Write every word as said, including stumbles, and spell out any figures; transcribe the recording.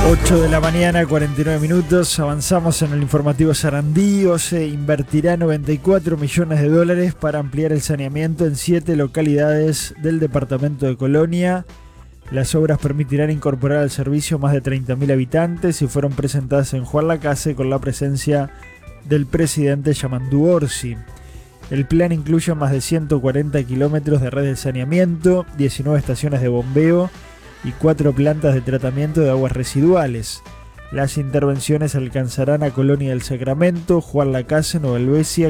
ocho de la mañana, cuarenta y nueve minutos. Avanzamos en el informativo Sarandí. Se invertirá noventa y cuatro millones de dólares para ampliar el saneamiento en siete localidades del departamento de Colonia. Las obras permitirán incorporar al servicio más de treinta mil habitantes y fueron presentadas en Juan Lacase con la presencia del presidente Yamandu Orsi. El plan incluye más de ciento cuarenta kilómetros de red de saneamiento, diecinueve estaciones de bombeo y cuatro plantas de tratamiento de aguas residuales. Las intervenciones alcanzarán a Colonia del Sacramento, Juan Lacase, Nueva Helvecia,